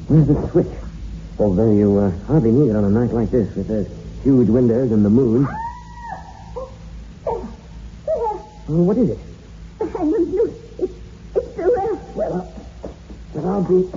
Where's the switch? Although you hardly need it on a night like this with those huge windows and the moon. Oh, what is it? The hangman's noose. It's still there. Well, but I'll be...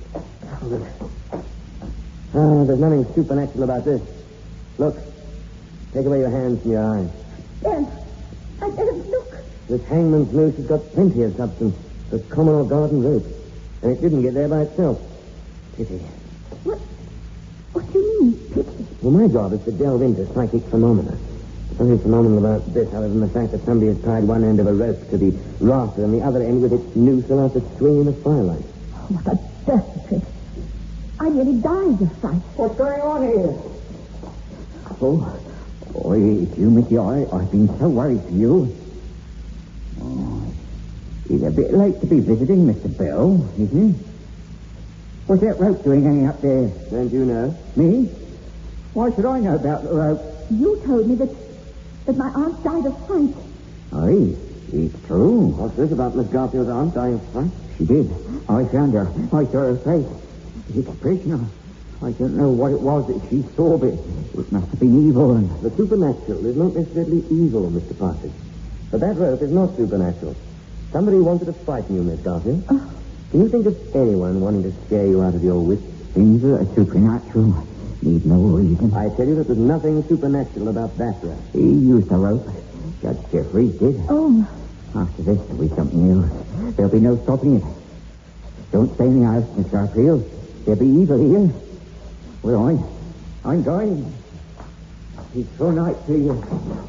Oh, there's nothing supernatural about this. Look. Take away your hands from your eyes. There. I don't look. This hangman's noose has got plenty of substance. The common or garden rope. And it didn't get there by itself. Pity. What do you mean, pity? Well, my job is to delve into psychic phenomena. Nothing phenomenal about this other than the fact that somebody has tied one end of a rope to the rafter and the other end with its noose allowed to swing in the firelight. Oh, what a dirty trick. I nearly died of fright. What's going on here? Oh, it's you, Mickey. I've been so worried for you. Oh, it's a bit late to be visiting, Mr. Bell, isn't it? What's that rope doing hanging up there? Don't you know? Me? Why should I know about the rope? You told me that my aunt died of fright. Aye, it's true. What's this about Miss Garfield's aunt dying of fright? She did. I found her. I saw her face. The expression. I don't know what it was that she saw, but it must have been evil. And the supernatural is not necessarily evil, Mr. Partridge. But that rope is not supernatural. Somebody wanted to frighten you, Miss Garfield. Can you think of anyone wanting to scare you out of your wits? Things that are supernatural need no reason. I tell you that there's nothing supernatural about that rope. He used the rope. Judge Jeffries did. Oh. After this, there'll be something else. There'll be no stopping it. Don't stay in the house, Miss Garfield. There'll be evil here. Well, I'm going. Peaceful night to you.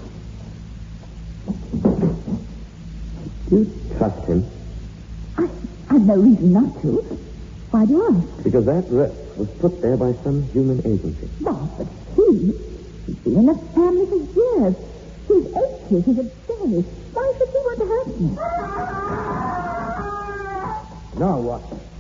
Do you trust him? I've no reason not to. Why do you ask? Because that rope was put there by some human agency. Bob, but he's been in the family for years. He's 80. He's a daddy. Why should he want to hurt me? Now what?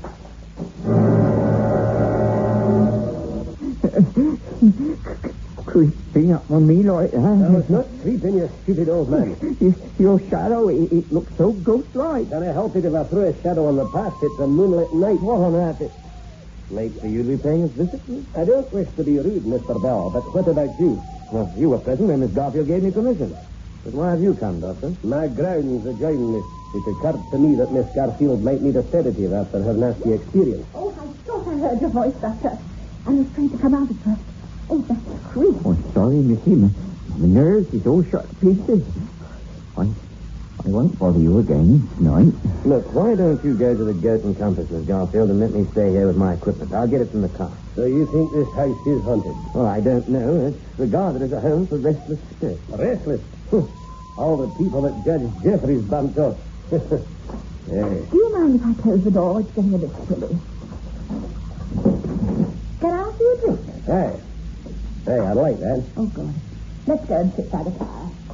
Creeping up on me like that. No, it's not creeping, you stupid old man. Your shadow, it looks so ghost-like. Can I help it if I throw a shadow on the path? It's a moonlit night. What on earth is... Late for you to be paying us visit? I don't wish to be rude, Mr. Bell, but what about you? Well, you were present when Miss Garfield gave me permission. But why have you come, Doctor? My grounds adjoin this. It occurred to me that Miss Garfield might need a sedative after her nasty experience. Oh, I thought I heard your voice, Doctor. I was trying to come out at first. Oh, that's creepy. Oh, sorry, Missy. My nerves is all shot to pieces. I won't bother you again tonight. Look, why don't you go to the Goat and Compass, Miss Garfield, and let me stay here with my equipment? I'll get it from the car. So you think this house is haunted? Well, I don't know. It's regarded as a home for restless spirits. Restless? All the people that Judge Jeffries bumped off. Yes. Do you mind if I close the door? It's getting a bit chilly. Can I ask you a drink? Hey, I'd like that. Oh, good. Let's go and sit by the fire.